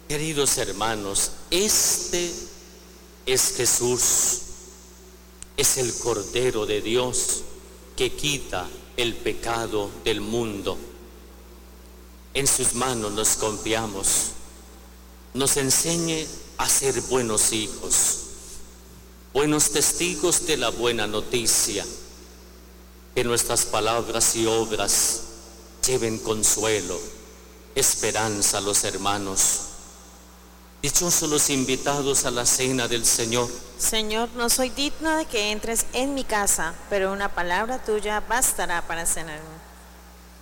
Queridos hermanos, este es Jesús, es el Cordero de Dios que quita el pecado del mundo. En sus manos nos confiamos. Nos enseñe a ser buenos hijos, buenos testigos de la buena noticia. Que nuestras palabras y obras lleven consuelo, esperanza a los hermanos. Dichosos los invitados a la cena del Señor. Señor, no soy digno de que entres en mi casa, pero una palabra tuya bastará para sanarme.